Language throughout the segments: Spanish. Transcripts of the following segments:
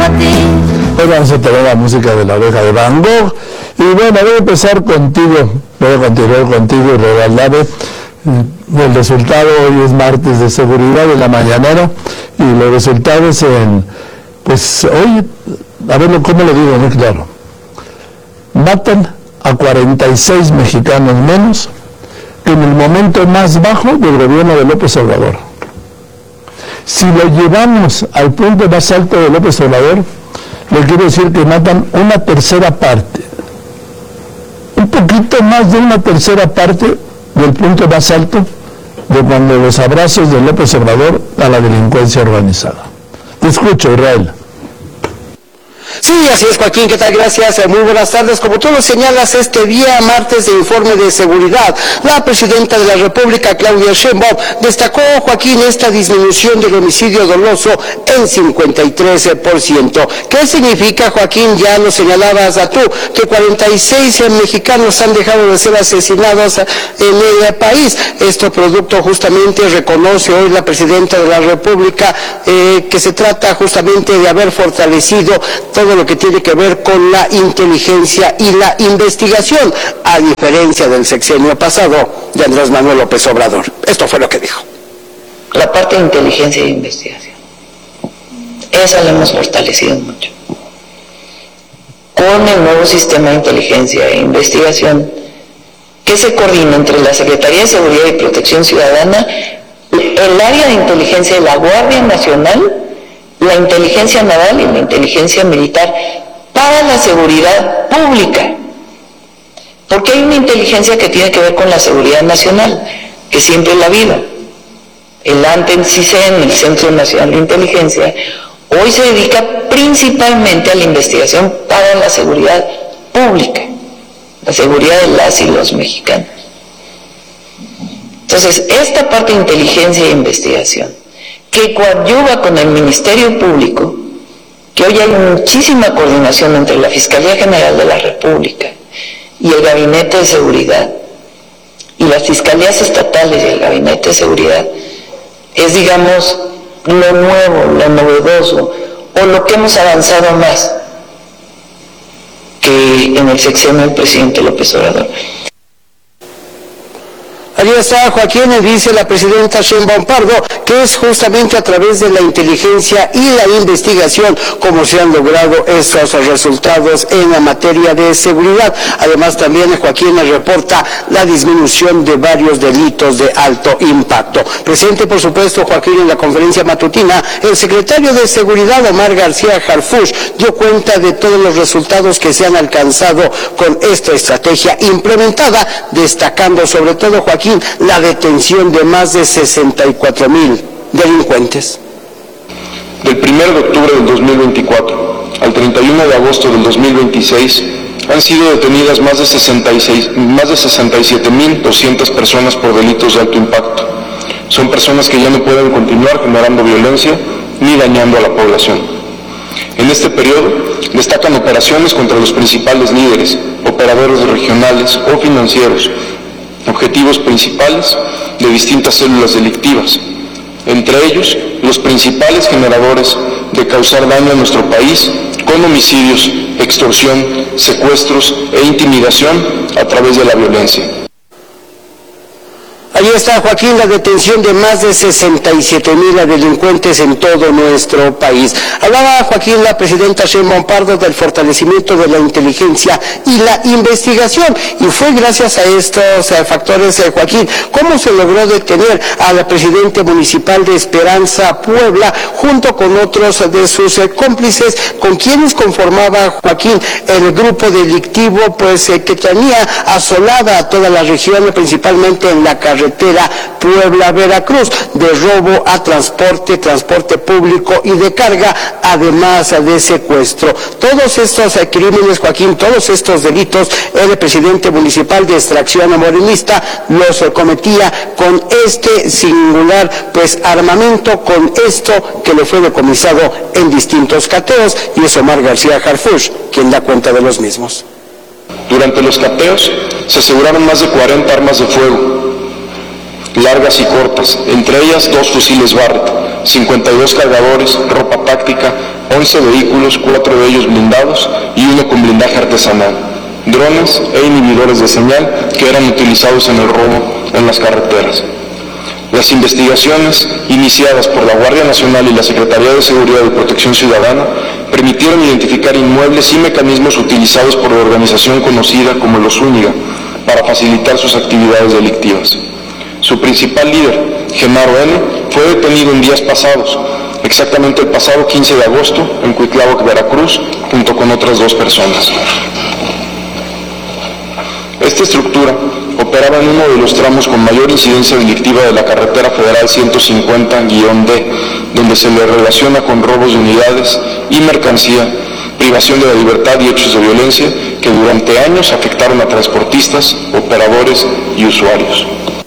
a ti. Hoy vamos a tener la música de La Oreja de Van Gogh. Y bueno, voy a empezar contigo, voy a continuar contigo y regalarle el resultado. Hoy es martes de seguridad en la mañanera y los resultados pues hoy, a ver cómo lo digo muy claro. Matan a 46 mexicanos menos que en el momento más bajo del gobierno de López Obrador. Si lo llevamos al punto más alto de López Obrador, le quiero decir que matan una tercera parte, un poquito más de una tercera parte del punto más alto de cuando los abrazos de López Obrador a la delincuencia organizada. Te escucho, Israel. Sí, así es, Joaquín, ¿qué tal? Gracias, muy buenas tardes. Como tú lo señalas, este día martes de informe de seguridad, la presidenta de la República, Claudia Sheinbaum, destacó, Joaquín, esta disminución del homicidio doloso en 53%. ¿Qué significa, Joaquín? Ya lo señalabas tú, que 46 mexicanos han dejado de ser asesinados en el país. Esto producto justamente, reconoce hoy la presidenta de la República, que se trata justamente de haber fortalecido todo lo que tiene que ver con la inteligencia y la investigación, a diferencia del sexenio pasado de Andrés Manuel López Obrador. Esto fue lo que dijo. La parte de inteligencia e investigación, esa la hemos fortalecido mucho. Con el nuevo sistema de inteligencia e investigación, que se coordina entre la Secretaría de Seguridad y Protección Ciudadana, el área de inteligencia de la Guardia Nacional, la inteligencia naval y la inteligencia militar para la seguridad pública, porque hay una inteligencia que tiene que ver con la seguridad nacional, que siempre la ha habido. El CISEN, el Centro Nacional de Inteligencia, hoy se dedica principalmente a la investigación para la seguridad pública, la seguridad de las y los mexicanos. Entonces, esta parte de inteligencia e investigación, que coadyuva con el Ministerio Público, que hoy hay muchísima coordinación entre la Fiscalía General de la República y el Gabinete de Seguridad, y las Fiscalías Estatales y el Gabinete de Seguridad, es, digamos, lo nuevo, lo novedoso, o lo que hemos avanzado más que en el sexenio del presidente López Obrador. Allí está, Joaquín, dice la presidenta Sheinbaum Pardo, que es justamente a través de la inteligencia y la investigación como se han logrado estos resultados en la materia de seguridad. Además, también Joaquín reporta la disminución de varios delitos de alto impacto. Presente, por supuesto, Joaquín, en la conferencia matutina, el secretario de Seguridad, Omar García Harfuch, dio cuenta de todos los resultados que se han alcanzado con esta estrategia implementada, destacando sobre todo, Joaquín, la detención de más de 64,000 delincuentes. Del 1 de octubre del 2024 al 31 de agosto del 2026 han sido detenidas más de 67,200 personas por delitos de alto impacto. Son personas que ya no pueden continuar generando violencia ni dañando a la población. En este periodo destacan operaciones contra los principales líderes, operadores regionales o financieros, objetivos principales de distintas células delictivas, entre ellos los principales generadores de causar daño a nuestro país con homicidios, extorsión, secuestros e intimidación a través de la violencia. Allí está, Joaquín, la detención de más de 67,000 delincuentes en todo nuestro país. Hablaba, Joaquín, la presidenta Sheinbaum Pardo del fortalecimiento de la inteligencia y la investigación, y fue gracias a estos factores, Joaquín, cómo se logró detener a la presidenta municipal de Esperanza, Puebla, junto con otros de sus cómplices, con quienes conformaba, Joaquín, el grupo delictivo, pues que tenía asolada a toda la región, principalmente en la carretera Puebla-Veracruz, de robo a transporte público y de carga, además de secuestro. Todos estos crímenes, Joaquín, todos estos delitos, el presidente municipal de extracción morenista los cometía con este singular, pues, armamento, con esto que le fue decomisado en distintos cateos, y es Omar García Harfuch quien da cuenta de los mismos. Durante los cateos se aseguraron más de 40 armas de fuego, largas y cortas, entre ellas 2 fusiles Barrett, 52 cargadores, ropa táctica, 11 vehículos, 4 de ellos blindados y 1 con blindaje artesanal, drones e inhibidores de señal que eran utilizados en el robo en las carreteras. Las investigaciones iniciadas por la Guardia Nacional y la Secretaría de Seguridad y Protección Ciudadana permitieron identificar inmuebles y mecanismos utilizados por la organización conocida como Los Zúñiga para facilitar sus actividades delictivas. Su principal líder, Genaro N., fue detenido en días pasados, exactamente el pasado 15 de agosto, en Cuitláhuac, Veracruz, junto con otras 2 personas. Esta estructura operaba en uno de los tramos con mayor incidencia delictiva de la carretera federal 150-D, donde se le relaciona con robos de unidades y mercancía, privación de la libertad y hechos de violencia que durante años afectaron a transportistas, operadores y usuarios.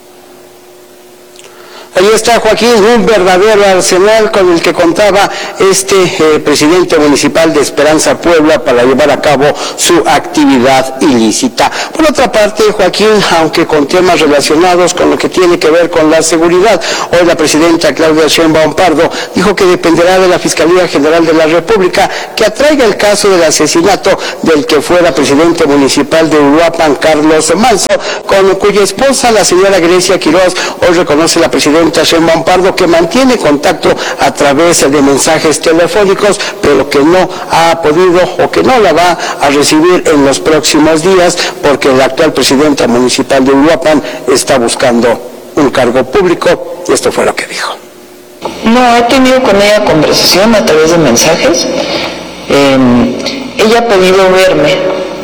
Ahí está, Joaquín, un verdadero arsenal con el que contaba presidente municipal de Esperanza Puebla para llevar a cabo su actividad ilícita. Por otra parte, Joaquín, aunque con temas relacionados con lo que tiene que ver con la seguridad, hoy la presidenta Claudia Sheinbaum Pardo dijo que dependerá de la Fiscalía General de la República que atraiga el caso del asesinato del que fuera presidente municipal de Uruapan, Carlos Manso, con cuya esposa, la señora Grecia Quiroz, hoy reconoce la presidenta Sheinbaum Pardo que mantiene contacto a través de mensajes telefónicos, pero que no ha podido o que no la va a recibir en los próximos días porque la actual presidenta municipal de Uruapan está buscando un cargo público, y esto fue lo que dijo. No, he tenido con ella conversación a través de mensajes. Ella ha pedido verme,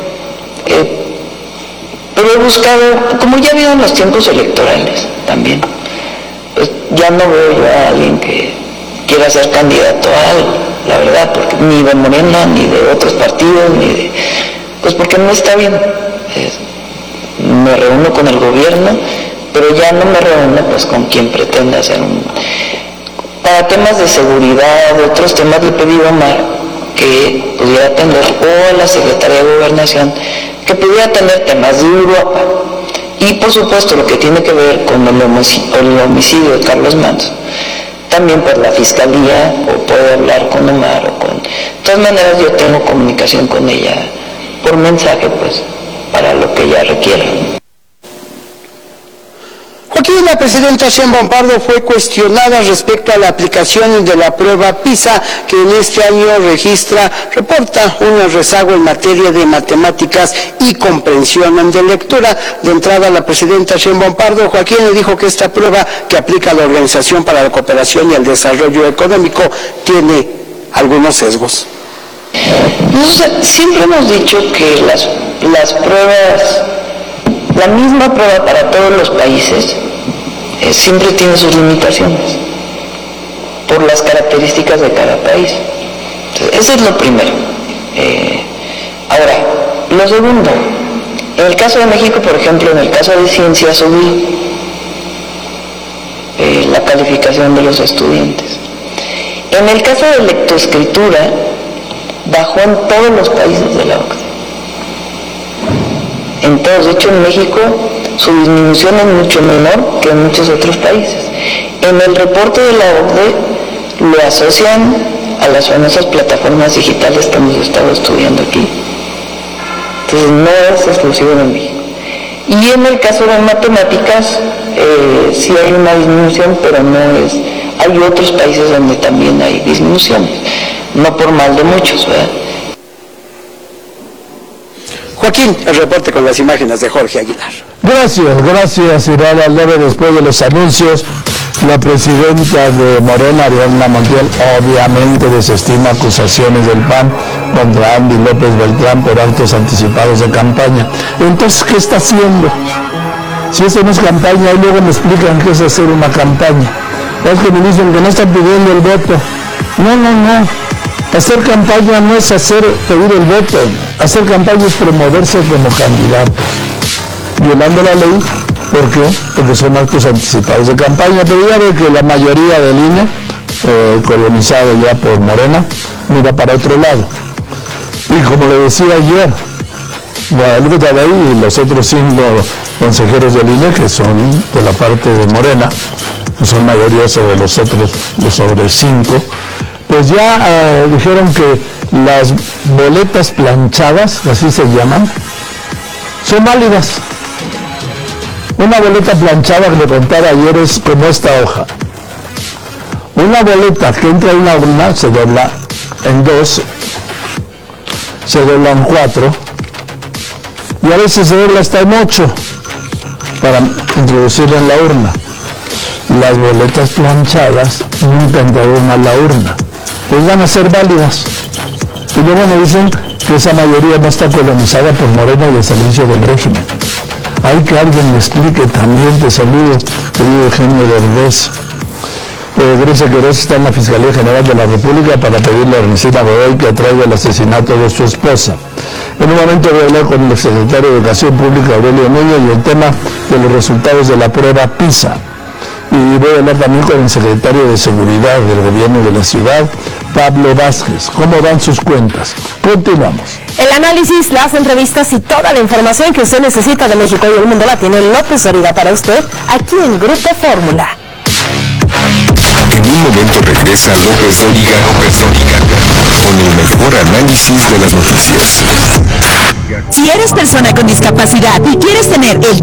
pero he buscado, como ya ha habido en los tiempos electorales también, pues ya no veo yo a alguien que quiera ser candidato a algo, la verdad, porque ni de Morena, ni de otros partidos, pues porque no está bien. Me reúno con el gobierno, pero ya no me reúno pues con quien pretenda hacer para temas de seguridad, otros temas le pedí a Omar que pudiera atender, o a la Secretaría de Gobernación, que pudiera atender temas de Uruapan. Y por supuesto lo que tiene que ver con el homicidio de Carlos Manso, también por la Fiscalía, o puede hablar con Omar, de todas maneras yo tengo comunicación con ella por mensaje, pues, para lo que ella requiera. Joaquín, la presidenta Sheinbaum Pardo fue cuestionada respecto a la aplicación de la prueba PISA, que en este año reporta un rezago en materia de matemáticas y comprensión de lectura. De entrada, la presidenta Sheinbaum Pardo, Joaquín, le dijo que esta prueba que aplica la Organización para la Cooperación y el Desarrollo Económico tiene algunos sesgos. Siempre hemos dicho que las pruebas, la misma prueba para todos los países, siempre tiene sus limitaciones por las características de cada país. Entonces, eso es lo primero. Ahora, lo segundo, en el caso de México, por ejemplo, en el caso de ciencia subió la calificación de los estudiantes. En el caso de lectoescritura, bajó en todos los países de la OCDE. En todos, de hecho en México su disminución es mucho menor que en muchos otros países. En el reporte de la OCDE lo asocian a las famosas plataformas digitales que hemos estado estudiando aquí. Entonces no es exclusivo de México. Y en el caso de matemáticas sí hay una disminución, pero no es. Hay otros países donde también hay disminuciones, no por mal de muchos, ¿verdad? Joaquín, el reporte con las imágenes de Jorge Aguilar. Gracias, Irán Aldave. Después de los anuncios, la presidenta de Morena, Ariadna Montiel, obviamente desestima acusaciones del PAN contra Andy López Beltrán por actos anticipados de campaña. Entonces, ¿qué está haciendo? Si eso no es campaña, y luego me explican qué es hacer una campaña. Es que me dicen que no están pidiendo el voto. No. Hacer campaña no es pedir el voto. Hacer campaña es promoverse como candidato, violando la ley. ¿Por qué? Porque son actos anticipados de campaña. Pero ya ve que la mayoría del INE, colonizado ya por Morena, mira para otro lado. Y como le decía ayer, Guadalupe Tadei y los otros 5 consejeros del INE, que son de la parte de Morena, que son mayoría sobre los otros, sobre 5, pues ya dijeron que las boletas planchadas, así se llaman, son válidas. Una boleta planchada que le contaba ayer es como esta hoja. Una boleta que entra en una urna se dobla en 2, se dobla en 4 y a veces se dobla hasta en 8 para introducirla en la urna. Las boletas planchadas nunca entraron a la urna, pues van a ser válidas. Y luego me dicen que esa mayoría no está colonizada por Morena y el servicio del régimen. Hay que alguien me explique también. Te saludo, querido Eugenio Derbez. Grecia Querés está en la Fiscalía General de la República para pedirle a Ernestina Godoy que atraiga el asesinato de su esposa. En un momento voy a hablar con el secretario de Educación Pública, Aurelio Núñez, y el tema de los resultados de la prueba PISA. Y voy a hablar también con el secretario de Seguridad del Gobierno de la Ciudad, Pablo Vázquez. ¿Cómo van sus cuentas? Continuamos. El análisis, las entrevistas y toda la información que usted necesita de México y el mundo la tiene López Dóriga para usted aquí en Grupo Fórmula. En un momento regresa López Dóriga con el mejor análisis de las noticias. Si eres persona con discapacidad y quieres tener el